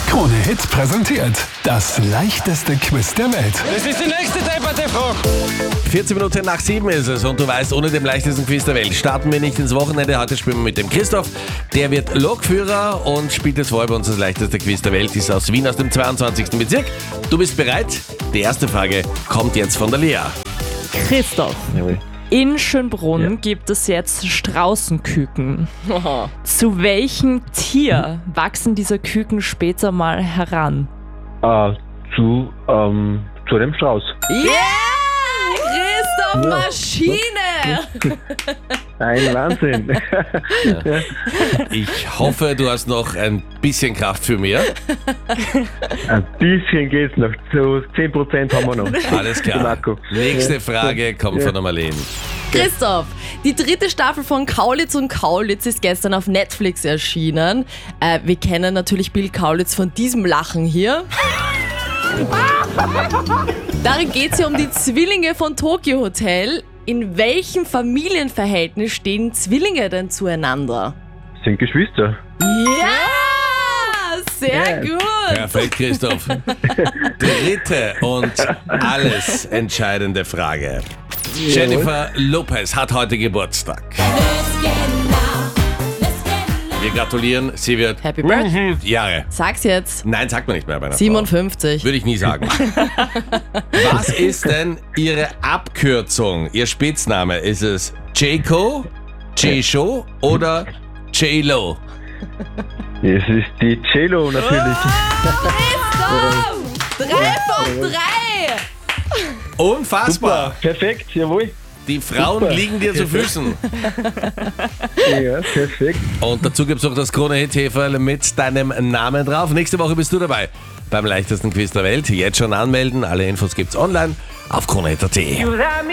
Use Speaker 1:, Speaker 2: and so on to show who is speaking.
Speaker 1: Krone Hit präsentiert das leichteste Quiz der Welt.
Speaker 2: Das ist die nächste Debatte-Frage.
Speaker 3: 14 Minuten nach 7 ist es und du weißt, ohne den leichtesten Quiz der Welt starten wir nicht ins Wochenende. Heute spielen wir mit dem Christoph. Der wird Lokführer und spielt jetzt vorher bei uns das leichteste Quiz der Welt. Ist aus Wien, aus dem 22. Bezirk. Du bist bereit? Die erste Frage kommt jetzt von der Lea.
Speaker 4: Christoph,
Speaker 5: Jawohl.
Speaker 4: in Schönbrunn gibt es jetzt Straußenküken. Zu welchem Tier wachsen diese Küken später mal heran?
Speaker 5: Zu dem Strauß.
Speaker 4: Christoph, Maschine!
Speaker 5: Ein Wahnsinn.
Speaker 3: Ich hoffe, du hast noch ein bisschen Kraft für mehr.
Speaker 5: Ein bisschen geht's noch. So 10% haben wir noch.
Speaker 3: Alles klar.
Speaker 5: Marco.
Speaker 3: Nächste Frage kommt von der Marlene.
Speaker 6: Christoph, die dritte Staffel von Kaulitz und Kaulitz ist gestern auf Netflix erschienen. Wir kennen natürlich Bill Kaulitz von diesem Lachen hier. Darin geht es ja um die Zwillinge von Tokyo Hotel. In welchem Familienverhältnis stehen Zwillinge denn zueinander?
Speaker 5: Sind Geschwister.
Speaker 6: Ja, sehr gut.
Speaker 3: Perfekt, Christoph. Dritte und alles entscheidende Frage. Jennifer Lopez hat heute Geburtstag. Wir gratulieren, sie wird
Speaker 6: Happy Birthday.
Speaker 3: Jahre.
Speaker 6: Sag's jetzt.
Speaker 3: Nein, sagt man nicht mehr bei einer
Speaker 6: 57.
Speaker 3: Frau. Würde ich nie sagen. Was ist denn Ihre Abkürzung, Ihr Spitzname? Ist es J-Co, J-Show oder J-Lo?
Speaker 5: Es ist die Cello natürlich.
Speaker 6: Christoph! 3 von 3!
Speaker 3: Unfassbar.
Speaker 5: Perfekt, jawohl.
Speaker 3: Die Frauen
Speaker 5: Super.
Speaker 3: liegen dir zu Füßen.
Speaker 5: Ja, perfekt.
Speaker 3: Und dazu gibt es noch das Krone-Hit-Heferl mit deinem Namen drauf. Nächste Woche bist du dabei beim leichtesten Quiz der Welt. Jetzt schon anmelden. Alle Infos gibt's online auf kronehit.at.